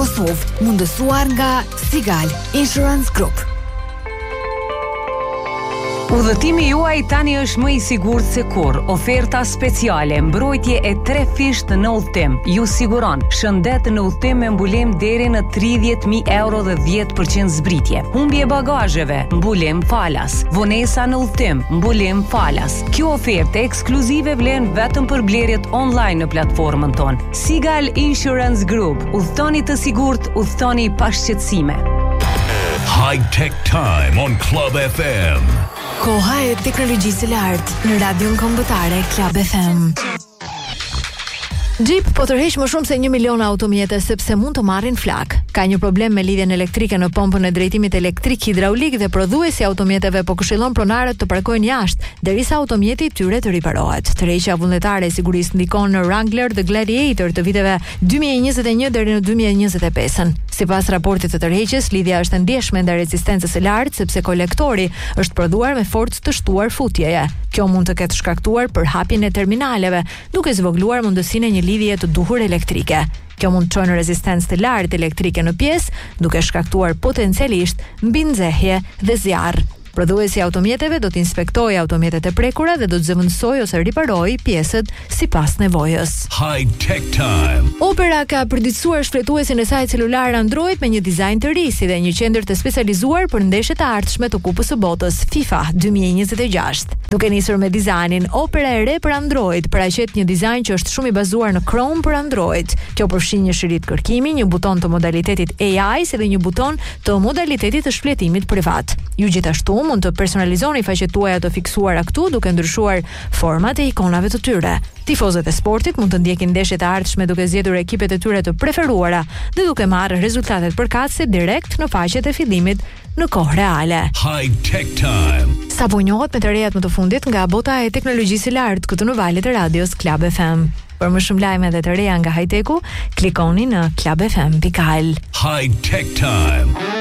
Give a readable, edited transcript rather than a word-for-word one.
Kosovë, mundësuar nga Sigal Insurance Group. Udhëtimi juaj tani është më i sigurt se kurrë. Oferta speciale, mbrojtje e 3 fisht në udhëtim. Ju siguron shëndet në udhëtim me mbulim deri në 30.000 euro dhe 10% zbritje. Humbje bagazheve, mbulim falas. Vonesa në udhëtim, mbulim falas. Kjo ofertë ekskluzive vlen vetëm për blerjet online në platformën tonë. Sigal Insurance Group. Udhëtoni të sigurt, udhëtoni pa shqetësime. High Tech Time on Club FM. Koha e teknologjisë së lartë në radion kombëtare Club FM. Jeep po tërheq më shumë se 1 milion automjete sepse mund të marrin flak. Ka një problem me lidhjen elektrike në pompën e drejtimit elektrik hidraulik dhe prodhuesi automjeteve po këshillon pronarët të parkojnë jashtë derisa automjeti i tyre të riparohet. Tërheqja vullnetare e sigurisë ndikon në Wrangler dhe Gladiator të viteve 2021 deri në 2025. Sipas raportit të tërheqjes, lidhja është ndjeshme ndaj rezistencës së lartë sepse kolektori është prodhuar me forcë të shtuar futjeje. Kjo mund të ketë shkaktuar përhapjen e terminaleve, duke zvogëluar mundësinë e një lidhje të duhur elektrike. Kjo mund të çojë në rezistencë të lartë elektrike në pjesë, duke shkaktuar potencialisht mbinxehje dhe zjarr. Prodhuesi i automjeteve do të inspektojë automjetet e prekura dhe do të zëvendësojë ose riparojë pjesët sipas nevojës. High Tech Time. Opera ka përditësuar shfletuesin e saj celular Android me një dizajn të ri, si dhe një qendër të specializuar për ndeshjet e ardhshme të Kupës së Botës FIFA 2026. Duke nisur me dizajnin, Opera e re për Android paraqet një dizajn që është shumë i bazuar në Chrome për Android. Kjo përfshin një shirit kërkimi, një buton të modalitetit AI, si dhe një buton të modalitetit të shfletimit privat. Ju gjithashtu mund të personalizoni faqet tuaja të fiksuara këtu duke ndryshuar format e ikonave të tyre. Tifozët e sportit mund të ndjekin ndeshjet e ardhshme duke zgjedhur ekipet e tyre të preferuara dhe duke marrë rezultatet përkatëse direkt në faqet e fillimit në kohë reale. High Tech Time. Sa po njohet me të rejat më të fundit nga bota e teknologjisë së lartë këtu në valët e radios Club FM. Për më shumë lajme dhe të reja nga high-techu, klikoni në clubfm.al. High Tech Time.